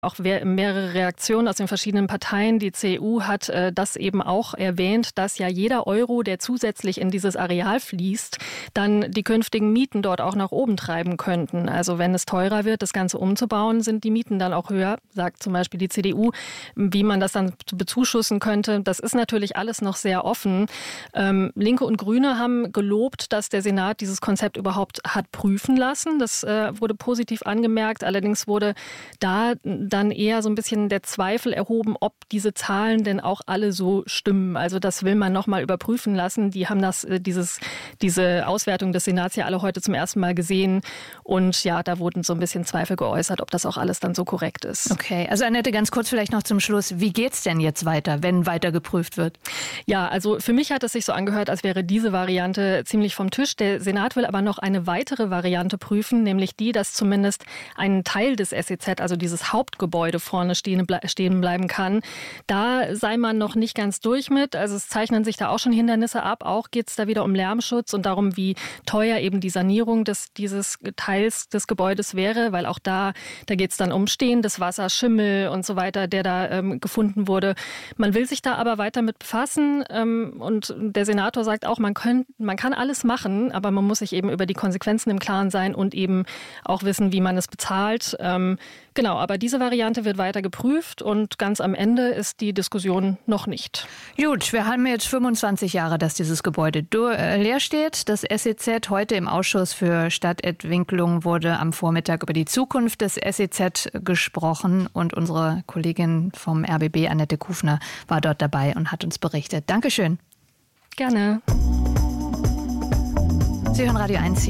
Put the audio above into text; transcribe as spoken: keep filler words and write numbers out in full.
auch mehrere Reaktionen aus den verschiedenen Parteien. Die C D U hat äh, das eben auch erwähnt, dass ja jeder Euro, der zusätzlich in dieses Areal fließt, dann die künftigen Mieten dort auch nach oben treiben könnten. Also wenn es teurer wird, das Ganze umzubauen, sind die Mieten dann auch höher, sagt zum Beispiel die C D U. Wie man das dann bezuschussen könnte, das ist natürlich alles noch sehr offen. Ähm, Linke und Grüne haben gelobt, dass der Senat dieses Konzept überhaupt hat prüfen lassen. Das äh, wurde positiv angemerkt. Allerdings wurde da dann eher so ein bisschen der Zweifel erhoben, ob diese Zahlen denn auch alle so stimmen. Also das will man nochmal überprüfen lassen. Die haben das, dieses, diese Auswertung des Senats ja alle heute zum ersten Mal gesehen. Und ja, da wurden so ein bisschen Zweifel geäußert, ob das auch alles dann so korrekt ist. Okay, also Annette, ganz kurz vielleicht noch zum Schluss. Wie geht's denn jetzt weiter, wenn weiter geprüft wird? Ja, also für mich hat es sich so angehört, als wäre diese Variante ziemlich vom Tisch. Der Senat will aber noch eine weitere Variante prüfen, nämlich die, dass zumindest ein Teil des S E Z, also dieses Hauptgebäude vorne stehen, stehen bleiben kann. Da sei man noch nicht ganz durch mit. Also es zeichnen sich da auch schon Hindernisse ab. Auch geht es da wieder um Lärmschutz und darum, wie teuer eben die Sanierung des, dieses Teils des Gebäudes wäre, weil auch da, da geht es dann um stehendes Wasser, Schimmel und so weiter, der da ähm, gefunden wurde. Man will sich da aber weiter mit befassen ähm, und der Senator sagt auch, man, könnt, man kann alles machen, aber man muss sich eben über die Konsequenzen im Klaren sein und eben auch wissen, wie man es bezahlt. Ähm, genau, aber diese Variante wird weiter geprüft und ganz am Ende ist die Diskussion noch nicht. Gut, wir haben jetzt fünfundzwanzig Jahre, dass dieses Gebäude leer steht. Das S E Z heute im Ausschuss für Stadtentwicklung wurde am Vormittag über die Zukunft des S E Z gesprochen und unsere Kollegin vom R B B, Annette Kufner, war dort dabei und hat uns berichtet. Dankeschön. Gerne. Sie hören Radio eins hier.